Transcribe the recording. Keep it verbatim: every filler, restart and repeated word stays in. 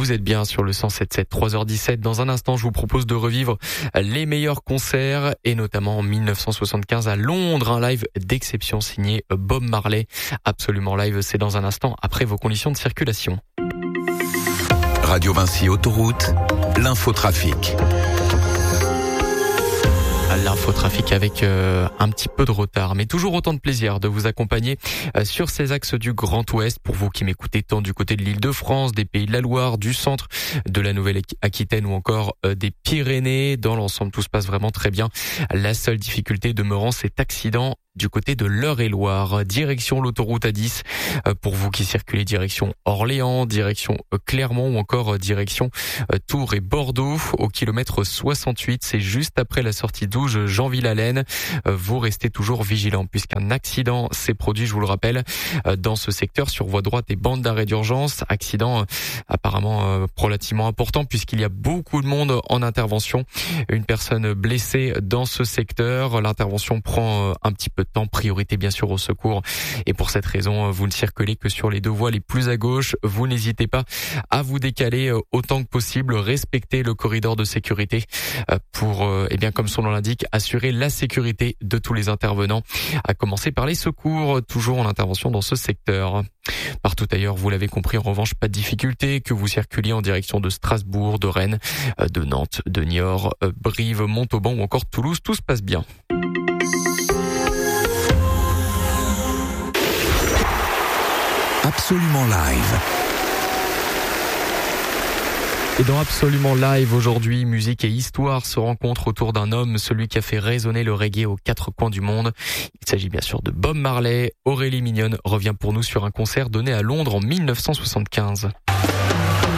Vous êtes bien sur le cent sept virgule sept, trois heures dix-sept. Dans un instant, je vous propose de revivre les meilleurs concerts et notamment en mille neuf cent soixante-quinze à Londres, un live d'exception signé Bob Marley. Absolument live, c'est dans un instant après vos conditions de circulation. Radio Vinci Autoroute, l'infotrafic. L'infotrafic avec euh, un petit peu de retard, mais toujours autant de plaisir de vous accompagner euh, sur ces axes du Grand Ouest. Pour vous qui m'écoutez tant du côté de l'Île-de-France, des Pays de la Loire, du centre de la Nouvelle-Aquitaine ou encore euh, des Pyrénées, dans l'ensemble tout se passe vraiment très bien. La seule difficulté demeurant cet accident du côté de l'Eure-et-Loire, direction l'autoroute A dix, pour vous qui circulez direction Orléans, direction Clermont ou encore direction Tours et Bordeaux, au kilomètre soixante-huit, c'est juste après la sortie d'Ouge, Jeanville-Allaine. Vous restez toujours vigilants puisqu'un accident s'est produit, je vous le rappelle, dans ce secteur sur voie droite et bande d'arrêt d'urgence. Accident apparemment relativement important puisqu'il y a beaucoup de monde en intervention. Une personne blessée dans ce secteur. L'intervention prend un petit peu de temps, priorité bien sûr au secours, et pour cette raison vous ne circulez que sur les deux voies les plus à gauche. Vous n'hésitez pas à vous décaler autant que possible, respectez le corridor de sécurité pour, eh bien comme son nom l'indique, assurer la sécurité de tous les intervenants, à commencer par les secours, toujours en intervention dans ce secteur. Partout ailleurs, vous l'avez compris, en revanche, pas de difficulté, que vous circuliez en direction de Strasbourg, de Rennes, de Nantes, de Niort, Brive, Montauban ou encore Toulouse, tout se passe bien. Absolument live. Et dans Absolument Live aujourd'hui, musique et histoire se rencontrent autour d'un homme, celui qui a fait résonner le reggae aux quatre coins du monde. Il s'agit bien sûr de Bob Marley. Aurélie Mignonne revient pour nous sur un concert donné à Londres en mille neuf cent soixante-quinze.